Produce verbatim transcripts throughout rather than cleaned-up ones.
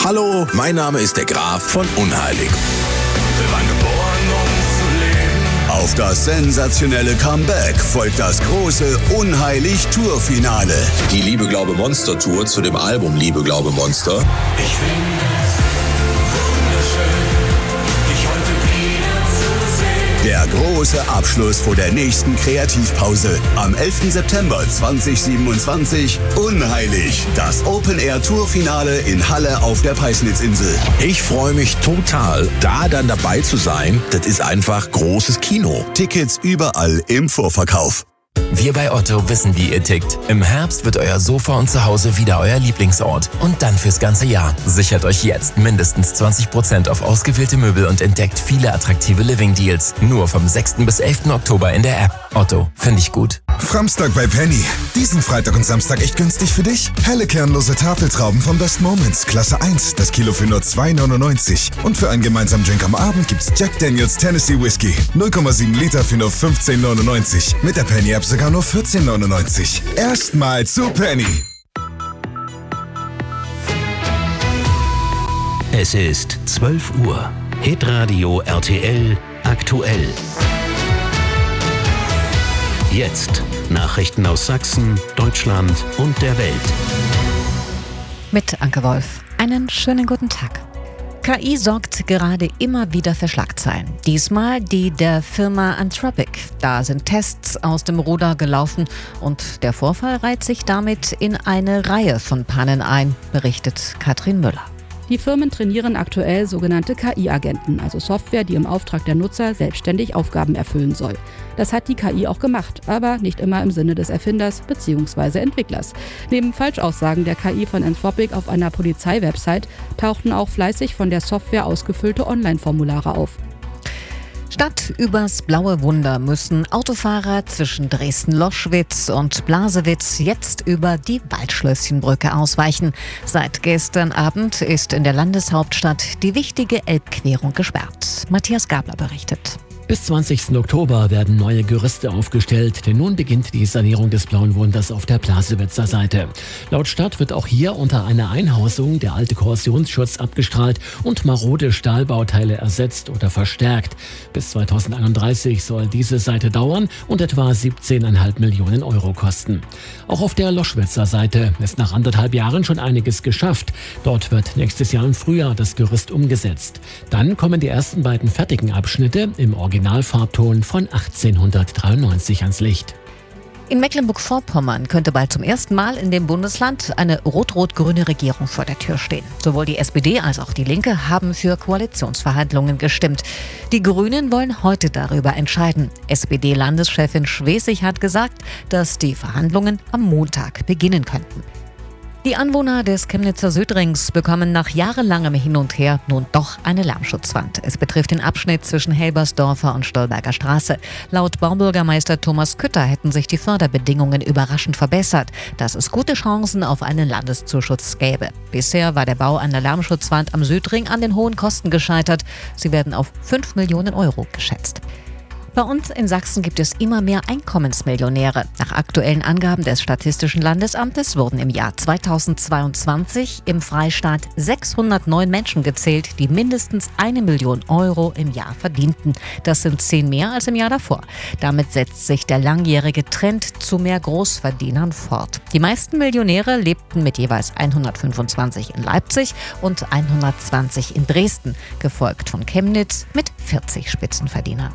Hallo, mein Name ist der Graf von Unheilig. Wir waren geboren, um zu leben. Auf das sensationelle Comeback folgt das große Unheilig-Tour-Finale. Die Liebe, Glaube, Monster Tour zu dem Album Liebe, Glaube, Monster. Ich finde es wunderschön, dich heute wieder zu sehen. Der große Abschluss vor der nächsten Kreativpause. Am elften September zweitausendsiebenundzwanzig. Unheilig. Das Open-Air-Tour-Finale in Halle auf der Peisnitzinsel. Ich freue mich total, da dann dabei zu sein. Das ist einfach großes Kino. Tickets überall im Vorverkauf. Wir bei Otto wissen, wie ihr tickt. Im Herbst wird euer Sofa und Zuhause wieder euer Lieblingsort. Und dann fürs ganze Jahr. Sichert euch jetzt mindestens zwanzig Prozent auf ausgewählte Möbel und entdeckt viele attraktive Living-Deals. Nur vom sechsten bis elften Oktober in der App. Otto, finde ich gut. Framstag bei Penny. Diesen Freitag und Samstag echt günstig für dich. Helle kernlose Tafeltrauben von Best Moments, Klasse eins, das Kilo für nur zwei neunundneunzig. Und für einen gemeinsamen Drink am Abend gibt's Jack Daniels Tennessee Whiskey. null Komma sieben Liter für nur fünfzehn neunundneunzig. Mit der Penny-App sogar nur vierzehn neunundneunzig. Erstmal zu Penny. Es ist zwölf Uhr. Hitradio R T L aktuell. Jetzt Nachrichten aus Sachsen, Deutschland und der Welt. Mit Anke Wolf. Einen schönen guten Tag. K I sorgt gerade immer wieder für Schlagzeilen. Diesmal die der Firma Anthropic. Da sind Tests aus dem Ruder gelaufen und der Vorfall reiht sich damit in eine Reihe von Pannen ein, berichtet Katrin Müller. Die Firmen trainieren aktuell sogenannte K I-Agenten, also Software, die im Auftrag der Nutzer selbstständig Aufgaben erfüllen soll. Das hat die K I auch gemacht, aber nicht immer im Sinne des Erfinders bzw. Entwicklers. Neben Falschaussagen der K I von Anthropic auf einer Polizeiwebsite tauchten auch fleißig von der Software ausgefüllte Online-Formulare auf. Statt übers blaue Wunder müssen Autofahrer zwischen Dresden-Loschwitz und Blasewitz jetzt über die Waldschlösschenbrücke ausweichen. Seit gestern Abend ist in der Landeshauptstadt die wichtige Elbquerung gesperrt. Matthias Gabler berichtet. Bis zwanzigsten Oktober werden neue Gerüste aufgestellt, denn nun beginnt die Sanierung des Blauen Wunders auf der Blasewitzer Seite. Laut Stadt wird auch hier unter einer Einhausung der alte Korrosionsschutz abgestrahlt und marode Stahlbauteile ersetzt oder verstärkt. Bis zweitausendeinunddreißig soll diese Seite dauern und etwa siebzehn Komma fünf Millionen Euro kosten. Auch auf der Loschwitzer Seite ist nach anderthalb Jahren schon einiges geschafft. Dort wird nächstes Jahr im Frühjahr das Gerüst umgesetzt. Dann kommen die ersten beiden fertigen Abschnitte im Originalfarbton von achtzehnhundertdreiundneunzig ans Licht. In Mecklenburg-Vorpommern könnte bald zum ersten Mal in dem Bundesland eine rot-rot-grüne Regierung vor der Tür stehen. Sowohl die S P D als auch die Linke haben für Koalitionsverhandlungen gestimmt. Die Grünen wollen heute darüber entscheiden. S P D-Landeschefin Schwesig hat gesagt, dass die Verhandlungen am Montag beginnen könnten. Die Anwohner des Chemnitzer Südrings bekommen nach jahrelangem Hin und Her nun doch eine Lärmschutzwand. Es betrifft den Abschnitt zwischen Helbersdorfer und Stolberger Straße. Laut Baubürgermeister Thomas Kütter hätten sich die Förderbedingungen überraschend verbessert, dass es gute Chancen auf einen Landeszuschuss gäbe. Bisher war der Bau einer Lärmschutzwand am Südring an den hohen Kosten gescheitert. Sie werden auf fünf Millionen Euro geschätzt. Bei uns in Sachsen gibt es immer mehr Einkommensmillionäre. Nach aktuellen Angaben des Statistischen Landesamtes wurden im Jahr zweitausendzweiundzwanzig im Freistaat sechshundertneun Menschen gezählt, die mindestens eine Million Euro im Jahr verdienten. Das sind zehn mehr als im Jahr davor. Damit setzt sich der langjährige Trend zu mehr Großverdienern fort. Die meisten Millionäre lebten mit jeweils hundertfünfundzwanzig in Leipzig und hundertzwanzig in Dresden, gefolgt von Chemnitz mit vierzig Spitzenverdienern.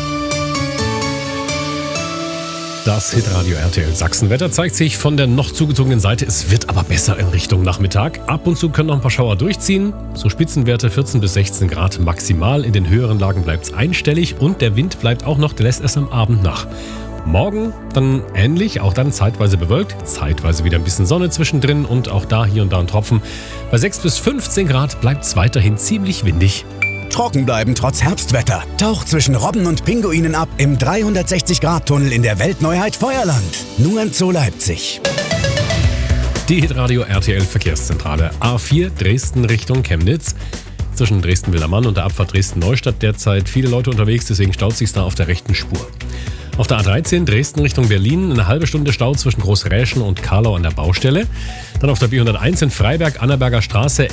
Das Hitradio R T L Sachsenwetter zeigt sich von der noch zugezogenen Seite. Es wird aber besser in Richtung Nachmittag. Ab und zu können noch ein paar Schauer durchziehen. So Spitzenwerte vierzehn bis sechzehn Grad maximal. In den höheren Lagen bleibt es einstellig und der Wind bleibt auch noch, der lässt erst am Abend nach. Morgen dann ähnlich, auch dann zeitweise bewölkt, zeitweise wieder ein bisschen Sonne zwischendrin und auch da hier und da ein Tropfen. Bei sechs bis fünfzehn Grad bleibt es weiterhin ziemlich windig. Trocken bleiben trotz Herbstwetter. Taucht zwischen Robben und Pinguinen ab im dreihundertsechzig Grad Tunnel in der Weltneuheit Feuerland. Nur im Zoo Leipzig. Die Hitradio R T L Verkehrszentrale. A vier Dresden Richtung Chemnitz. Zwischen Dresden-Wildermann und der Abfahrt Dresden-Neustadt derzeit viele Leute unterwegs, deswegen staut sich's da auf der rechten Spur. Auf der A dreizehn Dresden Richtung Berlin eine halbe Stunde Stau zwischen Großräschen und Karlau an der Baustelle. Dann auf der B hunderteins in Freiberg, Annaberger Straße,